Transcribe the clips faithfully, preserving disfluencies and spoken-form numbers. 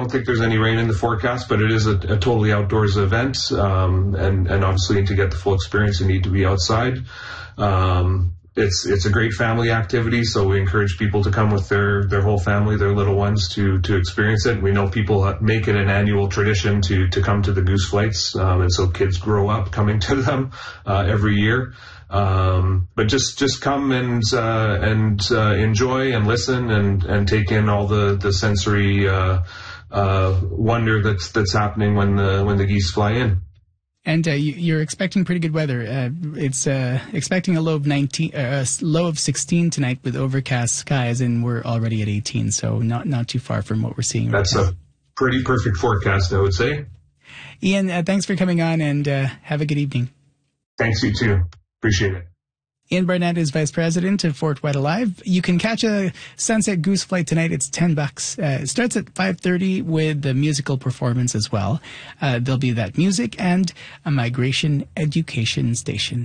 don't think there's any rain in the forecast, but it is a, a totally outdoors event, um, and, and obviously to get the full experience, you need to be outside. Um, it's it's a great family activity, so we encourage people to come with their, their whole family, their little ones, to to experience it. We know people make it an annual tradition to to come to the Goose Flights, um, and so kids grow up coming to them uh, every year. Um, but just, just come and, uh, and, uh, enjoy and listen and, and take in all the, the sensory, uh, uh, wonder that's, that's happening when the, when the geese fly in. And, uh, you, you're expecting pretty good weather. Uh, it's, uh, expecting a low of nineteen, uh, a low of sixteen tonight with overcast skies, and we're already at eighteen. So not, not too far from what we're seeing right That's now. a pretty perfect forecast, I would say. Ian, uh, thanks for coming on, and, uh, have a good evening. Thanks, you too. Appreciate it. Ian Barnett is Vice President of Fort Whyte Alive. You can catch a Sunset Goose Flight tonight. It's ten bucks. Uh, it starts at five thirty with the musical performance as well. Uh, there'll be that music and a migration education station.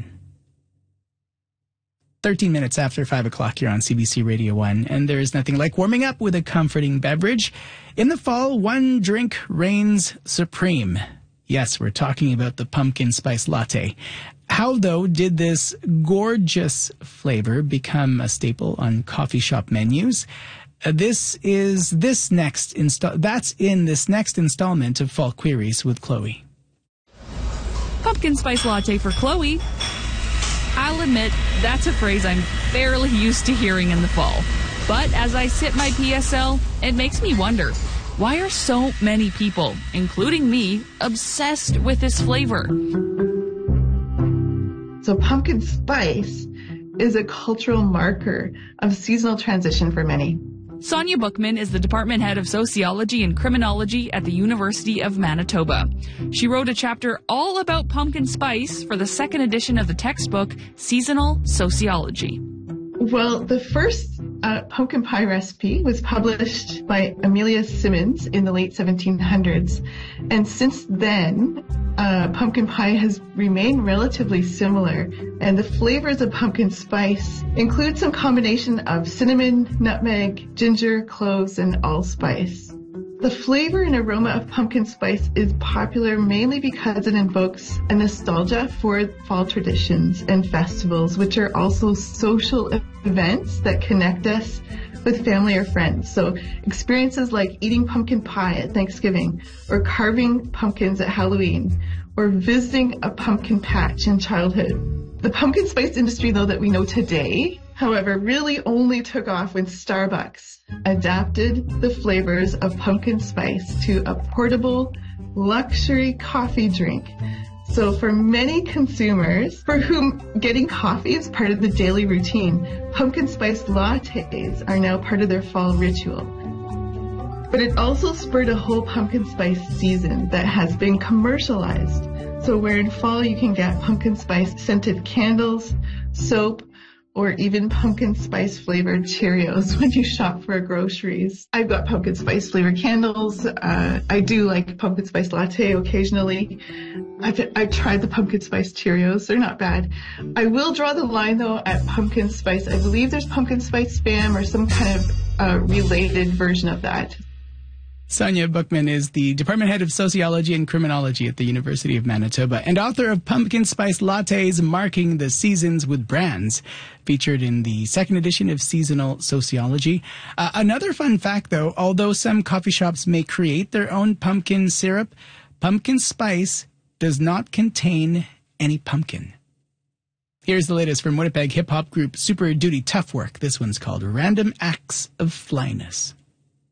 thirteen minutes after five o'clock, you're on C B C Radio one, and there is nothing like warming up with a comforting beverage. In the fall, one drink reigns supreme. Yes, we're talking about the pumpkin spice latte. How, though, did this gorgeous flavor become a staple on coffee shop menus? Uh, this is this next insta- That's in this next installment of Fall Queries with Chloe. Pumpkin spice latte for Chloe. I'll admit, that's a phrase I'm fairly used to hearing in the fall. But as I sip my P S L, it makes me wonder, why are so many people, including me, obsessed with this flavor? So pumpkin spice is a cultural marker of seasonal transition for many. Sonia Bookman is the department head of sociology and criminology at the University of Manitoba. She wrote a chapter all about pumpkin spice for the second edition of the textbook, Seasonal Sociology. Well, the first uh, pumpkin pie recipe was published by Amelia Simmons in the late seventeen hundreds. And since then, uh, pumpkin pie has remained relatively similar. And the flavors of pumpkin spice include some combination of cinnamon, nutmeg, ginger, cloves, and allspice. The flavor and aroma of pumpkin spice is popular mainly because it invokes a nostalgia for fall traditions and festivals, which are also social events that connect us with family or friends. So experiences like eating pumpkin pie at Thanksgiving, or carving pumpkins at Halloween, or visiting a pumpkin patch in childhood. The pumpkin spice industry, though, that we know today, however, really only took off when Starbucks adapted the flavors of pumpkin spice to a portable luxury coffee drink. So for many consumers for whom getting coffee is part of the daily routine, pumpkin spice lattes are now part of their fall ritual. But it also spurred a whole pumpkin spice season that has been commercialized. So where in fall you can get pumpkin spice scented candles, soap, or even pumpkin spice flavored Cheerios when you shop for groceries. I've got pumpkin spice flavored candles. Uh, I do like pumpkin spice latte occasionally. I've, I've tried the pumpkin spice Cheerios. They're not bad. I will draw the line, though, at pumpkin spice. I believe there's pumpkin spice Spam or some kind of uh, related version of that. Sonia Bookman is the department head of sociology and criminology at the University of Manitoba and author of Pumpkin Spice Lattes Marking the Seasons with Brands, featured in the second edition of Seasonal Sociology. Uh, another fun fact, though, although some coffee shops may create their own pumpkin syrup, pumpkin spice does not contain any pumpkin. Here's the latest from Winnipeg hip-hop group Super Duty Tough Work. This one's called Random Acts of Flyness.